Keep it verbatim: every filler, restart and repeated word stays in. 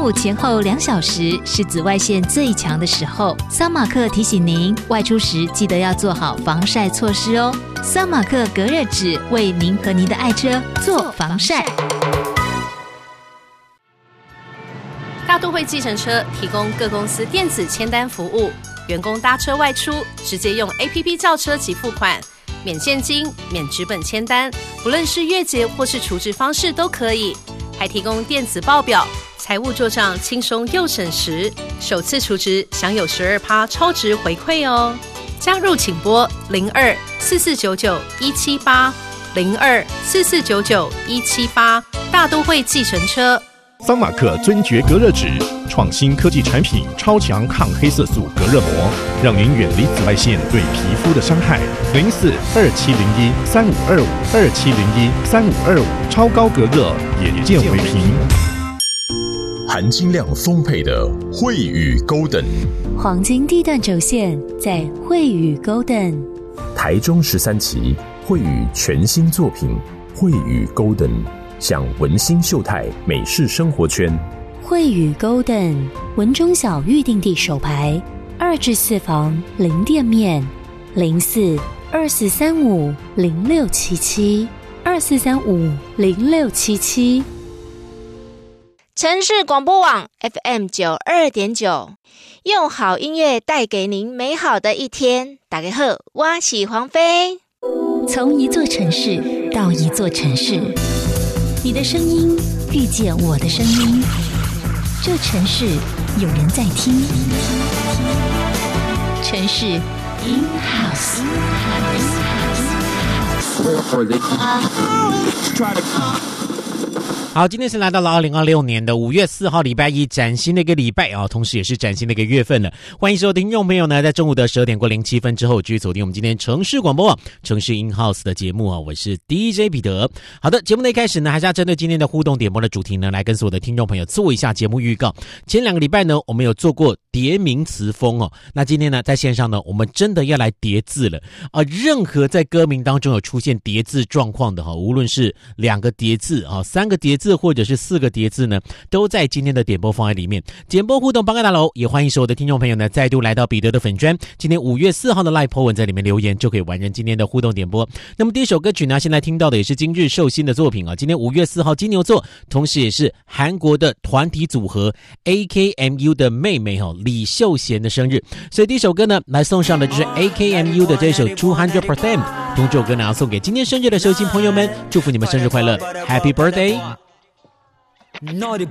午前后两小时是紫外线最强的时候。桑马克提醒您，外出时记得要做好防晒措施哦。桑马克隔热纸为您和您的爱车做防晒。 大都会计程车提供各公司电子签单服务，员工搭车外出直接用 A P P 叫车及付款，免现金、免纸本签单，不论是月结或是储值方式都可以，还提供电子报表，财务做账轻松又省时，首次储值享有 百分之十二 超值回馈哦。加入请拨零二四四九九一七八零二四四九九一七八，大都会计程车。 桑马克尊爵隔热纸，创新科技产品，超强抗黑色素隔热膜，让您远离紫外线对皮肤的伤害。零四二七零一三五二五二七零一三五二五，超高隔热，眼见为凭。 含金量丰沛的惠宇 Golden， 黄金地段轴线在惠宇 Golden， 台中十三期惠宇全新作品惠宇 Golden。享文心秀泰美式生活圈， 惠宇 Golden 文中小预定地首排，二至四房零店面，零四二四三五零六七七二四三五零六七七。 城市广播网 F M 九二点九，用好音乐带给您美好的一天。大家好，我是黄飞。 从一座城市到一座城市。你的声音遇见我的声音，这城市有人在听，城市 in house。 好，今天是来到了二零二六年的五月四号礼拜一，崭新的一个礼拜啊，同时也是崭新的一个月份了。欢迎所有听众朋友呢，在中午的十二点过零七分之后，继续锁定我们今天城市广播网城市 in house 的节目啊，我是 D J 彼得。好的，节目的一开始呢，还是要针对今天的互动点播的主题呢，来跟所有的听众朋友做一下节目预告。前两个礼拜呢，我们有做过叠名词风哦，那今天呢，在线上呢，我们真的要来叠字了啊！任何在歌名当中有出现叠字状况的哈，无论是两个叠字啊，三个叠字。字或者是四个叠字呢，都在今天的点播方案里面。点播互动帮个大楼，也欢迎所有的听众朋友呢，再度来到彼得的粉专。今天五月四号的 Live po 文在里面留言，就可以完成今天的互动点播。那么第一首歌曲呢，现在听到的也是今日寿星的作品啊。今天五月四号金牛座，同时也是韩国的团体组合 A K M U 的妹妹哈李秀贤的生日，所以第一首歌呢，来送上的就是 A K M U 的这首 two hundred percent。同这首歌呢，要送给今天生日的寿星朋友们，祝福你们生日快乐 ，Happy Birthday！Naughty